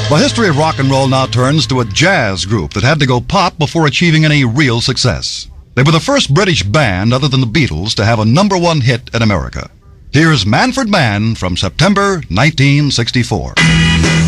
The history of rock and roll now turns to a jazz group that had to go pop before achieving any real success. They were the first British band, other than the Beatles, to have a #1 hit in America. Here's Manfred Mann from September 1964.